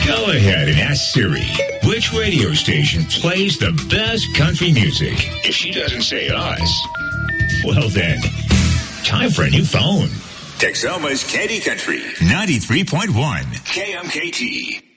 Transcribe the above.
Go ahead and ask Siri which radio station plays the best country music. If she doesn't say us, well then, time for a new phone. Texoma's Candy Country 93.1 KMKT.